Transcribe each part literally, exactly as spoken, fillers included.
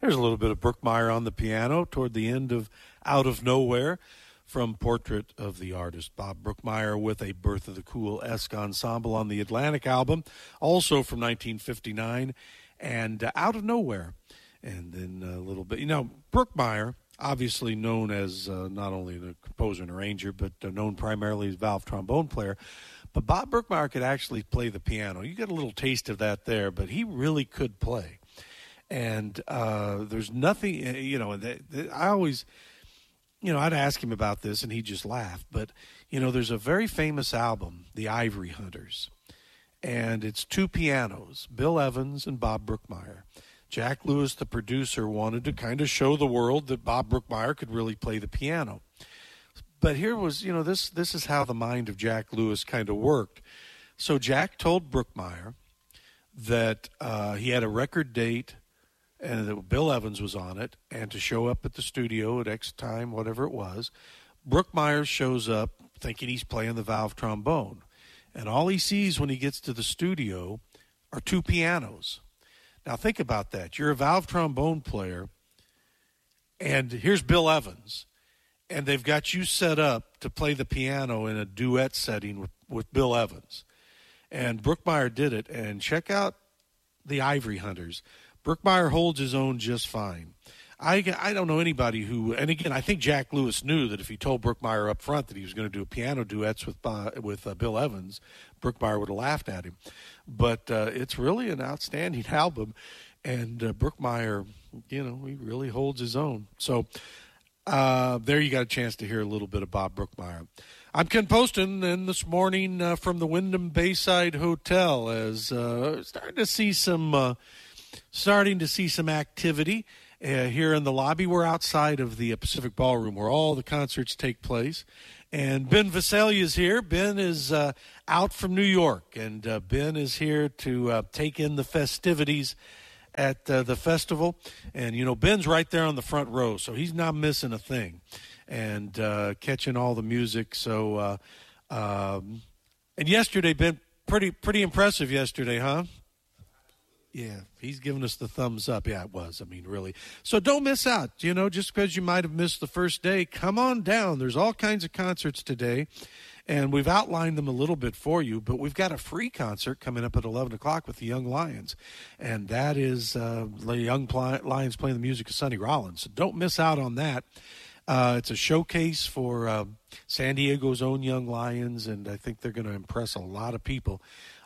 There's a little bit of Brookmeyer on the piano toward the end of Out of Nowhere from Portrait of the Artist. Bob Brookmeyer with a Birth of the Cool-esque ensemble on the Atlantic album, also from nineteen fifty-nine, and uh, Out of Nowhere. And then a little bit, you know, Brookmeyer, obviously known as uh, not only the composer and arranger, but uh, known primarily as valve trombone player. But Bob Brookmeyer could actually play the piano. You get a little taste of that there, but he really could play. And uh, there's nothing, you know, that, that I always, you know, I'd ask him about this, and he'd just laugh. But, you know, there's a very famous album, The Ivory Hunters, and it's two pianos, Bill Evans and Bob Brookmeyer. Jack Lewis, the producer, wanted to kind of show the world that Bob Brookmeyer could really play the piano. But here was, you know, this this is how the mind of Jack Lewis kind of worked. So Jack told Brookmeyer that uh, he had a record date and that Bill Evans was on it, and to show up at the studio at X time, whatever it was. Brookmeyer shows up thinking he's playing the valve trombone. And all he sees when he gets to the studio are two pianos. Now, think about that. You're a valve trombone player, and here's Bill Evans, and they've got you set up to play the piano in a duet setting with, with Bill Evans. And Brookmeyer did it, and check out the Ivory Hunters. Brookmeyer holds his own just fine. I, I don't know anybody who, and again, I think Jack Lewis knew that if he told Brookmeyer up front that he was going to do piano duets with uh, with uh, Bill Evans, Brookmeyer would have laughed at him. But uh, it's really an outstanding album, and uh, Brookmeyer, you know, he really holds his own. So uh, there you got a chance to hear a little bit of Bob Brookmeyer. I'm Ken Poston, and this morning uh, from the Wyndham Bayside Hotel, as uh, starting to see some uh, starting to see some activity. Uh, here in the lobby. We're outside of the Pacific Ballroom where all the concerts take place. And Ben Visalia is here. Ben is uh, out from New York, and uh, Ben is here to uh, take in the festivities at uh, the festival. And, you know, Ben's right there on the front row, so he's not missing a thing and uh, catching all the music. So, uh, um, and yesterday, Ben, pretty, pretty impressive yesterday, huh? Yeah, he's giving us the thumbs up. Yeah, it was. I mean, really. So don't miss out. You know, just because you might have missed the first day, come on down. There's all kinds of concerts today, and we've outlined them a little bit for you, but we've got a free concert coming up at eleven o'clock with the Young Lions, and that is uh, the Young Lions playing the music of Sonny Rollins. So don't miss out on that. Uh, it's a showcase for uh, San Diego's own Young Lions, and I think they're going to impress a lot of people.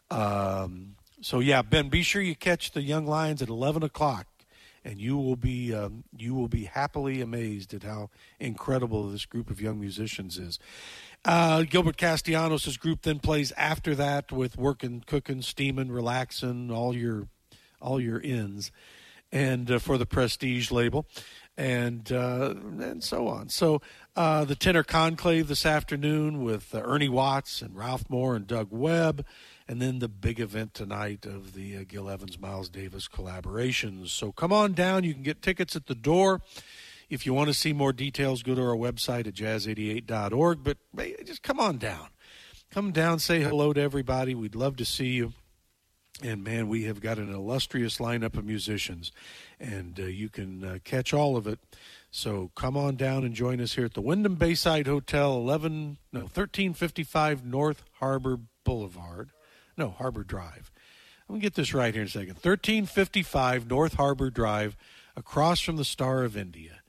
Um So, yeah, Ben, be sure you catch the Young Lions at eleven o'clock, and you will be um, you will be happily amazed at how incredible this group of young musicians is. Uh, Gilbert Castellanos' group then plays after that with working, cooking, steaming, relaxing, all your all your ins, and uh, for the Prestige label, and uh, and so on. So uh, the Tenor Conclave this afternoon with uh, Ernie Watts and Ralph Moore and Doug Webb. And then the big event tonight of the uh, Gil Evans, Miles Davis collaborations. So come on down. You can get tickets at the door. If you want to see more details, go to our website at jazz eighty-eight dot org. But hey, just come on down. Come down, say hello to everybody. We'd love to see you. And, man, we have got an illustrious lineup of musicians, and uh, you can uh, catch all of it. So come on down and join us here at the Wyndham Bayside Hotel, eleven no thirteen fifty-five North Harbor Boulevard. No, Harbor Drive. I'm going to get this right here in a second. thirteen fifty-five North Harbor Drive, across from the Star of India.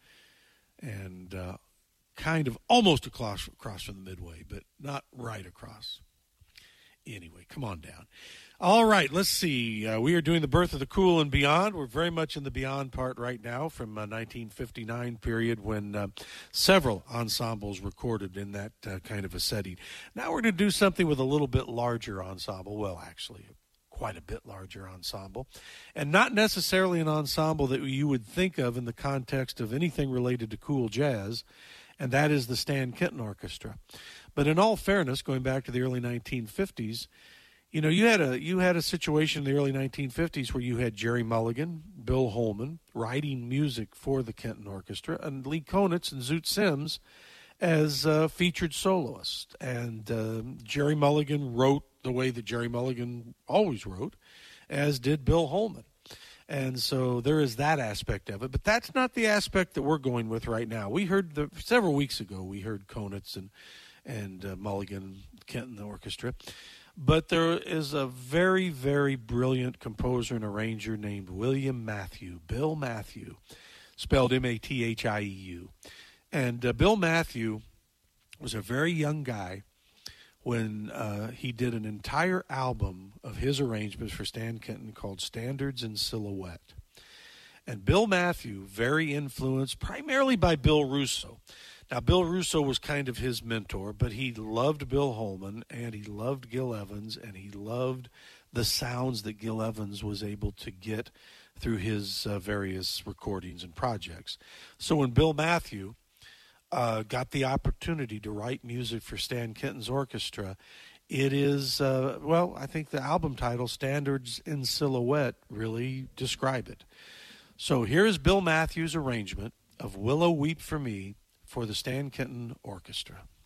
And uh, kind of almost across, across from the Midway, but not right across. Anyway, come on down. All right, let's see. Uh, we are doing the Birth of the Cool and Beyond. We're very much in the Beyond part right now from uh, nineteen fifty-nine period when uh, several ensembles recorded in that uh, kind of a setting. Now we're going to do something with a little bit larger ensemble. Well, actually, quite a bit larger ensemble. And not necessarily an ensemble that you would think of in the context of anything related to cool jazz, and that is the Stan Kenton Orchestra. But in all fairness, going back to the early nineteen fifties, you know, you had a you had a situation in the early nineteen fifties where you had Jerry Mulligan, Bill Holman writing music for the Kenton Orchestra, and Lee Konitz and Zoot Sims as uh, featured soloists. And uh, Jerry Mulligan wrote the way that Jerry Mulligan always wrote, as did Bill Holman. And so there is that aspect of it. But that's not the aspect that we're going with right now. We heard the, several weeks ago, we heard Konitz and, and uh, Mulligan, Kenton Orchestra. But there is a very, very brilliant composer and arranger named William Mathieu, Bill Mathieu, spelled M A T H I E U. And uh, Bill Mathieu was a very young guy when uh, he did an entire album of his arrangements for Stan Kenton called Standards in Silhouette. And Bill Mathieu, very influenced primarily by Bill Russo. Now, Bill Russo was kind of his mentor, but he loved Bill Holman, and he loved Gil Evans, and he loved the sounds that Gil Evans was able to get through his uh, various recordings and projects. So when Bill Mathieu uh, got the opportunity to write music for Stan Kenton's orchestra, it is, uh, well, I think the album title, Standards in Silhouette, really describe it. So here's Bill Mathieu's arrangement of Willow Weep for Me for the Stan Kenton Orchestra.